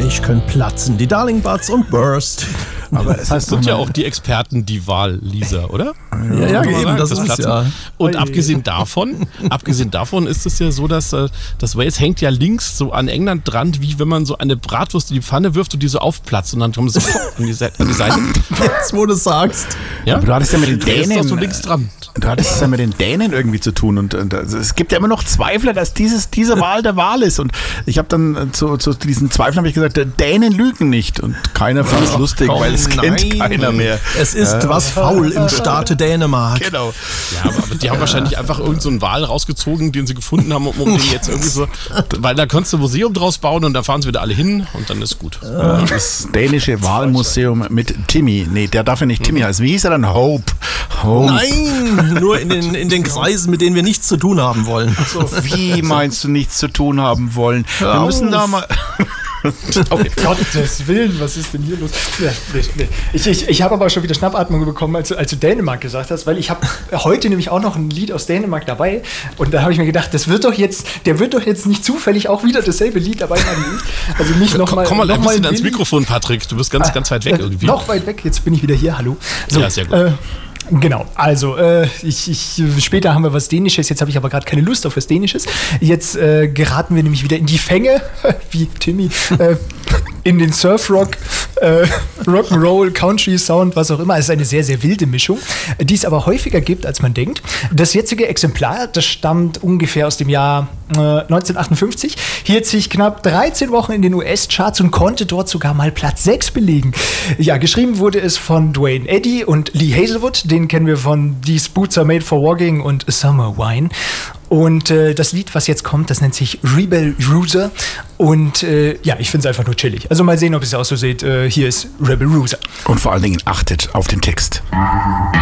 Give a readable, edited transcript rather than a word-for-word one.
Ich könnte platzen. Die Darling Buds und Burst. Aber das heißt sind ja auch die Experten die Wahl-Leser, oder? Ja, eben, das ist Platzen. ja. Und abgesehen davon ist es ja so, dass das Wales hängt ja links so an England dran, wie wenn man so eine Bratwurst in die Pfanne wirft und die so aufplatzt und dann kommt es so an die Seite. Jetzt, wo du sagst. Ja? Aber du hattest ja mit den Der ist Dänen. doch so links dran. Du hattest es ja mit den Dänen irgendwie zu tun und es gibt ja immer noch Zweifler, dass diese Wahl der Wahl ist. Und ich habe dann zu diesen Zweiflern habe ich gesagt, Dänen lügen nicht. Und keiner fand es lustig, weil es kennt keiner mehr. Es ist was faul im Staate Dänemark. Genau. Ja, aber die haben wahrscheinlich einfach irgendeinen so einen Wal rausgezogen, den sie gefunden haben, um den jetzt irgendwie so, weil da konntest du ein Museum draus bauen und da fahren sie wieder alle hin und dann ist gut. Das dänische Wahlmuseum mit Timmy. Nee, der darf ja nicht Timmy heißen. Wie hieß er dann? Hope. Nein, nur in den Kreisen, mit denen wir nichts zu tun haben wollen. So, wie meinst du nichts zu tun haben wollen? Wir müssen da mal... Okay. Gottes Willen, was ist denn hier los? Nee. Ich habe aber schon wieder Schnappatmung bekommen, als du Dänemark gesagt hast, weil ich habe heute nämlich auch noch ein Lied aus Dänemark dabei und da habe ich mir gedacht, der wird doch jetzt nicht zufällig auch wieder dasselbe Lied dabei haben wie ich. Also nicht nochmal. Komm mal ein bisschen ans Mikrofon, Patrick. Du bist ganz weit weg irgendwie. Noch weit weg, jetzt bin ich wieder hier, hallo. So, ja, sehr gut. Genau, also später haben wir was Dänisches, jetzt habe ich aber gerade keine Lust auf was Dänisches. Jetzt geraten wir nämlich wieder in die Fänge, wie Timmy, in den Surfrock, Rock'n'Roll, Country Sound, was auch immer. Es ist eine sehr, sehr wilde Mischung, die es aber häufiger gibt, als man denkt. Das jetzige Exemplar, das stammt ungefähr aus dem Jahr 1958, hielt sich knapp 13 Wochen in den US-Charts und konnte dort sogar mal Platz 6 belegen. Ja, geschrieben wurde es von Duane Eddy und Lee Hazelwood, den kennen wir von These Boots Are Made for Walking und Summer Wine. Und das Lied, was jetzt kommt, das nennt sich Rebel Rouser. Und ich finde es einfach nur chillig. Also mal sehen, ob ihr es auch so seht. Hier ist Rebel Rouser. Und vor allen Dingen achtet auf den Text.